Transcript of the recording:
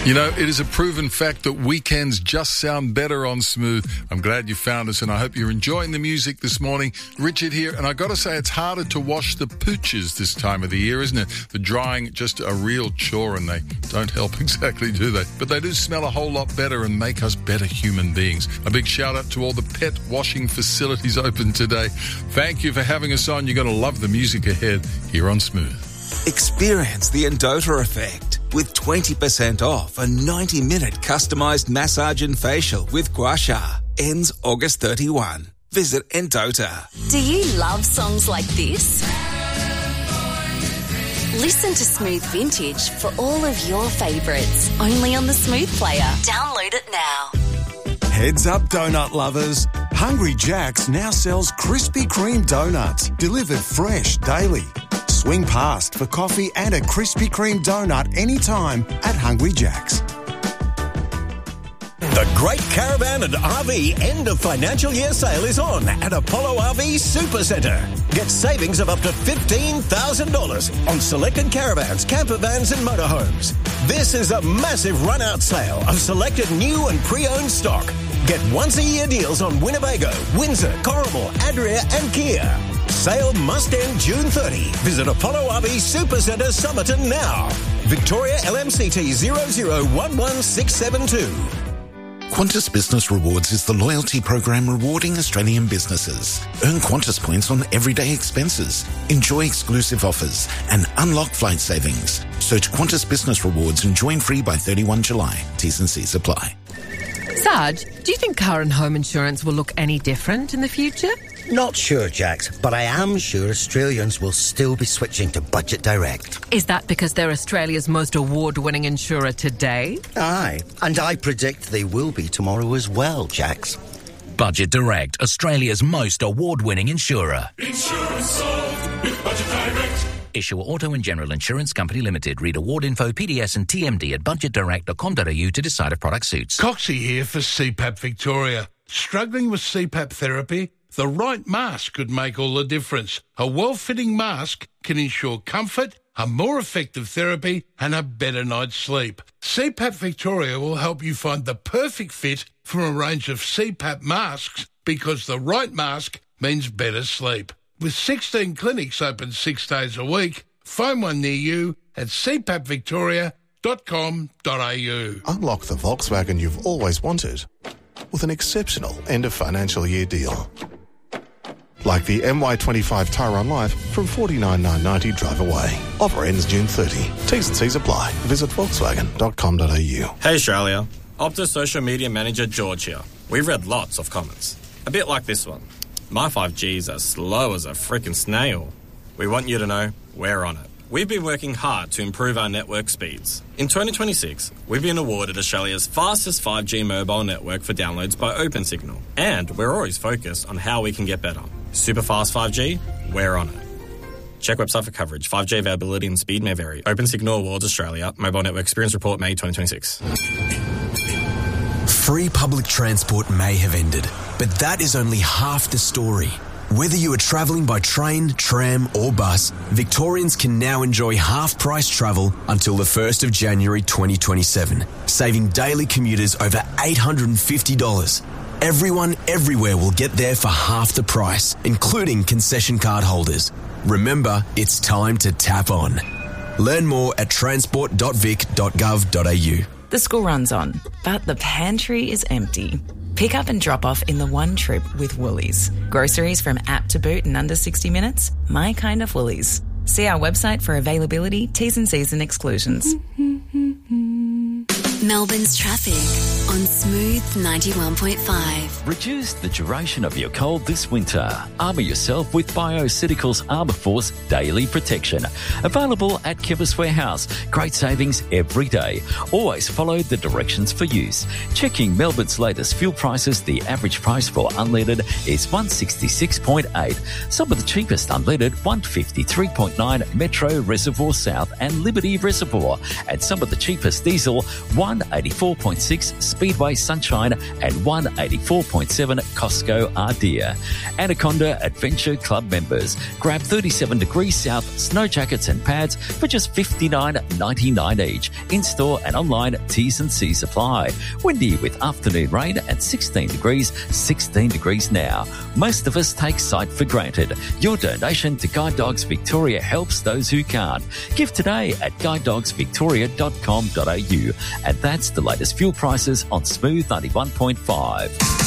You know, it is a proven fact that weekends just sound better on Smooth. I'm glad you found us, and I hope you're enjoying the music this morning. Richard here, and I got to say, it's harder to wash the pooches this time of the year, isn't it? The drying, just a real chore, and they don't help exactly, do they? But they do smell a whole lot better and make us better human beings. A big shout out to all the pet washing facilities open today. Thank you for having us on. You're going to love the music ahead here on Smooth. Experience the Endota effect with 20% off a 90-minute customised massage and facial with Gua Sha. Ends August 31. Visit Endota. Do you love songs like this? Listen to Smooth Vintage for all of your favourites. Only on the Smooth Player. Download it now. Heads up, donut lovers. Hungry Jack's now sells Krispy Kreme donuts, delivered fresh daily. Swing past for coffee and a Krispy Kreme donut anytime at Hungry Jack's. The Great Caravan and RV end of financial year sale is on at Apollo RV Supercentre. Get savings of up to $15,000 on selected caravans, camper vans and motorhomes. This is a massive run-out sale of selected new and pre-owned stock. Get once-a-year deals on Winnebago, Windsor, Corrimal, Adria and Kia. Sale must end June 30. Visit Apollo RV Supercentre Somerton now. Victoria LMCT 0011672. Qantas Business Rewards is the loyalty program rewarding Australian businesses. Earn Qantas points on everyday expenses, enjoy exclusive offers, and unlock flight savings. Search Qantas Business Rewards and join free by 31 July. T's and C's apply. Sarge, do you think car and home insurance will look any different in the future? Not sure, Jax, but I am sure Australians will still be switching to Budget Direct. Is that because they're Australia's most award-winning insurer today? Aye, and I predict they will be tomorrow as well, Jax. Budget Direct, Australia's most award-winning insurer. Insurance sold with Budget Direct. Issuer Auto and General Insurance Company Limited. Read award info, PDS and TMD at budgetdirect.com.au to decide if product suits. Coxie here for CPAP Victoria. Struggling with CPAP therapy? The right mask could make all the difference. A well-fitting mask can ensure comfort, a more effective therapy and a better night's sleep. CPAP Victoria will help you find the perfect fit from a range of CPAP masks because the right mask means better sleep. With 16 clinics open 6 days a week, phone one near you at cpappvictoria.com.au. Unlock the Volkswagen you've always wanted with an exceptional end of financial year deal. Like the MY25 Tyrone Life from $49,990 drive away. Offer ends June 30. T's and C's apply. Visit volkswagen.com.au. Hey Australia, Optus Social Media Manager George here. We've read lots of comments. A bit like this one. My 5G's as slow as a frickin' snail. We want you to know we're on it. We've been working hard to improve our network speeds. In 2026, we've been awarded Australia's fastest 5G mobile network for downloads by OpenSignal. And we're always focused on how we can get better. Super fast 5G? We're on it. Check website for coverage. 5G availability and speed may vary. OpenSignal Awards Australia. Mobile Network Experience Report, May 2026. Free public transport may have ended, but that is only half the story. Whether you are travelling by train, tram or bus, Victorians can now enjoy half-price travel until the 1st of January 2027, saving daily commuters over $850. Everyone, everywhere will get there for half the price, including concession card holders. Remember, it's time to tap on. Learn more at transport.vic.gov.au. The school runs on, but the pantry is empty. Pick up and drop off in the one trip with Woolies. Groceries from app to boot in under 60 minutes. My kind of Woolies. See our website for availability, T's and C's and exclusions. Melbourne's traffic on Smooth 91.5. Reduce the duration of your cold this winter. Armour yourself with BioCeuticals Armour Force Daily Protection. Available at Chemist Warehouse. Great savings every day. Always follow the directions for use. Checking Melbourne's latest fuel prices, the average price for unleaded is $166.8. Some of the cheapest unleaded, $153.9 Metro Reservoir South and Liberty Reservoir. And some of the cheapest diesel, $184.6 Speed Speedway Sunshine and 184.7 Costco Ardea. Anaconda Adventure Club members. Grab 37 degrees south snow jackets and pads for just $59.99 each. In-store and online, T's and C's apply. Windy with afternoon rain and 16 degrees now. Most of us take sight for granted. Your donation to Guide Dogs Victoria helps those who can't. Give today at guidedogsvictoria.com.au. And that's the latest fuel prices on Smooth 91.5.